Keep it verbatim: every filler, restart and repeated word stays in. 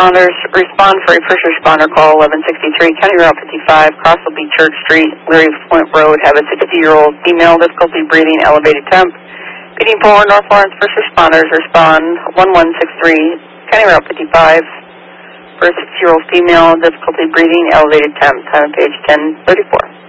responders, respond for a first responder call eleven sixty-three, County Route fifty-five, Crossville Beach Church Street, Larry Flint Road. Have a sixty-year-old female, difficulty breathing, elevated temp. Beating forward, North Lawrence. First responders respond one one six three, County Route fifty-five, for a sixty-year-old female, difficulty breathing, elevated temp. Time of page ten thirty-four.